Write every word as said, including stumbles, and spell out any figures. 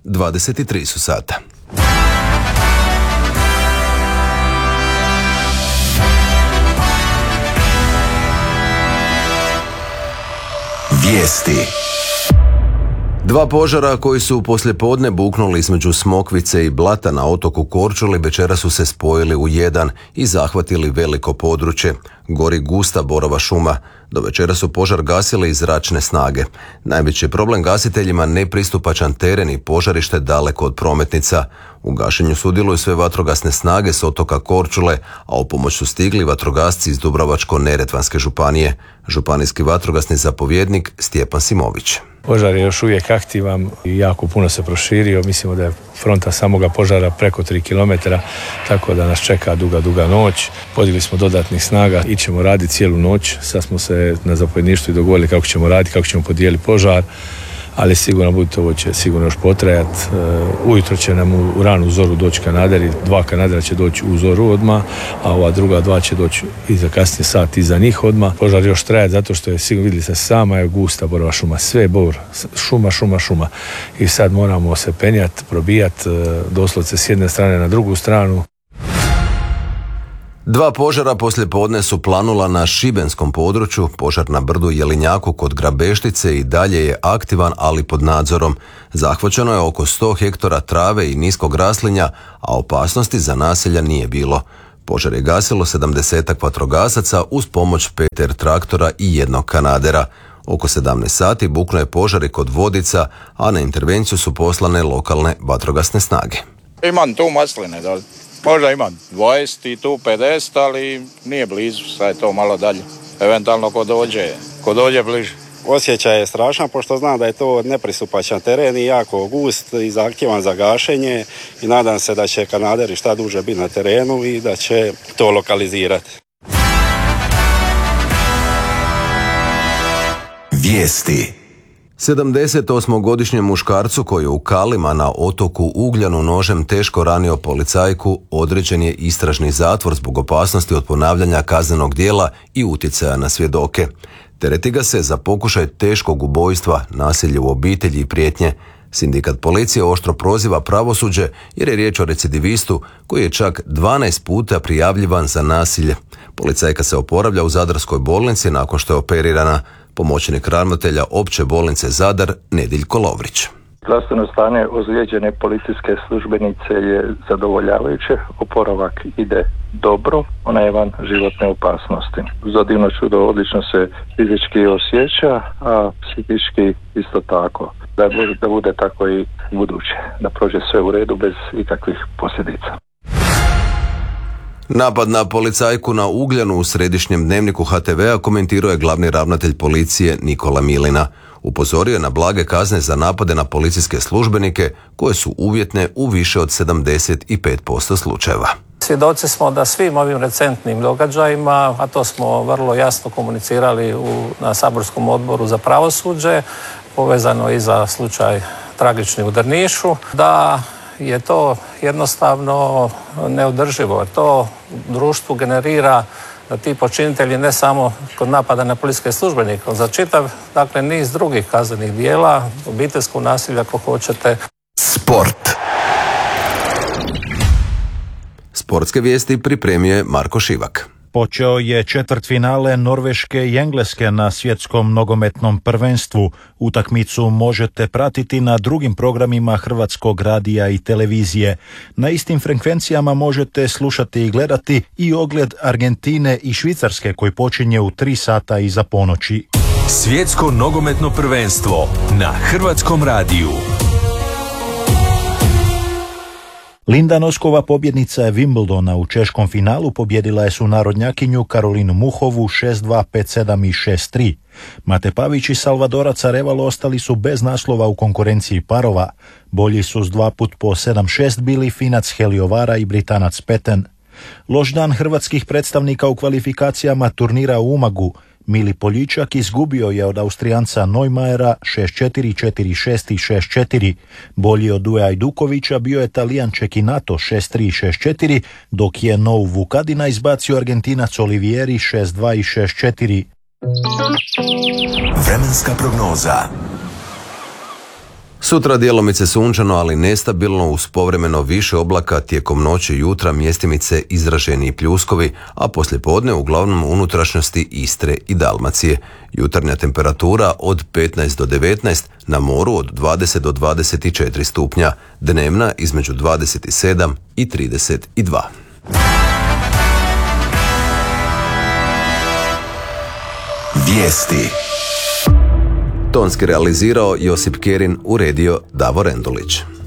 dvadeset tri su sata. Vijesti. Dva požara koji su poslijepodne buknuli između Smokvice i Blata na otoku Korčuli večeras su se spojili u jedan i zahvatili veliko područje. Gori gusta borova šuma. Do večera su požar gasili iz zračne snage. Najveći je problem gasiteljima nepristupačan teren i požarište daleko od prometnica. U gašenju sudjeluju sve vatrogasne snage s otoka Korčule, a u pomoć su stigli vatrogasci iz Dubrovačko-neretvanske županije. Županijski vatrogasni zapovjednik Stjepan Simović. Požar je još uvijek aktivan i jako puno se proširio. Mislimo da je fronta samoga požara preko tri kilometra, tako da nas čeka duga, duga noć. Podigli smo dodatnih snaga i ćemo raditi cijelu noć. Sad smo se na zapovjedništvu i dogovorili kako ćemo raditi, kako ćemo podijeliti požar, ali sigurno budite, ovo će sigurno još potrajati. Ujutro će nam u ranu zoru doći kanaderi, dva kanadera će doći u zoru odmah, a ova druga dva će doći iza kasnije sat iza njih odmah. Požar još traje zato što je, sigurno vidjeli se, sama je gusta borova šuma, sve je bor, šuma, šuma, šuma. I sad moramo se penjati, probijati doslovce s jedne strane na drugu stranu. Dva požara poslijepodne su planula na šibenskom području. Požar na brdu Jelinjaku kod Grabeštice i dalje je aktivan, ali pod nadzorom. Zahvaćeno je oko sto hektara trave i niskog raslinja, a opasnosti za naselja nije bilo. Požar je gasilo sedamdesetak vatrogasaca uz pomoć pet traktora i jednog kanadera. Oko sedamnaest sati buknuo je požar i kod Vodica, a na intervenciju su poslane lokalne vatrogasne snage. Imam tu masline, da. Možda imam dvadeset i tu pedeset, ali nije blizu, sad je to malo dalje. Eventualno ko dođe, ko dođe bliže. Osjećaj je strašan, pošto znam da je to nepristupačan teren i jako gust i zahtjevan za gašenje i nadam se da će kanaderi šta duže biti na terenu i da će to lokalizirati. Vijesti. sedamdesetosmogodišnjem muškarcu koji je u Kalima na otoku Ugljanu nožem teško ranio policajku određen je istražni zatvor zbog opasnosti od ponavljanja kaznenog djela i utjecaja na svjedoke. Tereti ga se za pokušaj teškog ubojstva, nasilje u obitelji i prijetnje. Sindikat policije oštro proziva pravosuđe jer je riječ o recidivistu koji je čak dvanaest puta prijavljivan za nasilje. Policajka se oporavlja u Zadarskoj bolnici nakon što je operirana. Pomoćnik ravnatelja opće bolnice Zadar Nediljko Lovrić. Zdravstveno stanje ozlijeđene policijske službenice je zadovoljavajuće, oporavak ide dobro, ona je van životne opasnosti. Za divno čudo odlično se fizički osjeća, a psihički isto tako. Da bude, da bude tako i buduće, da prođe sve u redu bez ikakvih posljedica. Napad na policajku na Ugljanu u središnjem dnevniku ha te vea komentirao je glavni ravnatelj policije Nikola Milina. Upozorio je na blage kazne za napade na policijske službenike koje su uvjetne u više od sedamdeset pet posto slučajeva. Svjedoci smo da svim ovim recentnim događajima, a to smo vrlo jasno komunicirali u, na saborskom odboru za pravosuđe, povezano i za slučaj tragični u Drnišu, da je to jednostavno neodrživo. To društvu generira da ti počinitelji ne samo kod napada na policijske službenike, za čitav, dakle, niz drugih kaznenih dijela, obiteljskog nasilja, ako hoćete. Sport. Sportske vijesti pripremio je Marko Šivak. Počeo je četvrtfinale Norveške i Engleske na svjetskom nogometnom prvenstvu. Utakmicu možete pratiti na drugim programima Hrvatskog radija i televizije. Na istim frekvencijama možete slušati i gledati i ogled Argentine i Švicarske koji počinje u tri sata iza ponoći. Svjetsko nogometno prvenstvo na Hrvatskom radiju. Linda Noskova, pobjednica je Wimbledona, u češkom finalu pobjedila je sunarodnjakinju Karolinu Muhovu šest dva, pet sedam i šest tri. Mate Pavić i Salvadorac Arevalo ostali su bez naslova u konkurenciji parova. Bolji su s dva put po sedam šest bili Finac Heliovara i Britanac Peten. Loš dan hrvatskih predstavnika u kvalifikacijama turnira u Umagu. Mili Poljičak izgubio je od Austrijanca Neumajera šest četiri, četiri šest i šest četiri. Bolji od Duje Ajdukovića bio je Talijan Čekinato šest tri i šest četiri, dok je Nou Vukadina izbacio Argentinac Olivieri šest dva i šest četiri. Vremenska prognoza. Sutra djelomice sunčano, ali nestabilno uz povremeno više oblaka, tijekom noći i jutra mjestimice izraženiji pljuskovi, a poslijepodne uglavnom unutrašnjosti Istre i Dalmacije. Jutarnja temperatura od petnaest do devetnaest, na moru od dvadeset do dvadeset četiri stupnja, dnevna između dvadeset sedam i trideset dva. Vijesti. Tonski realizirao Josip Kerin, uredio Davor Endulić.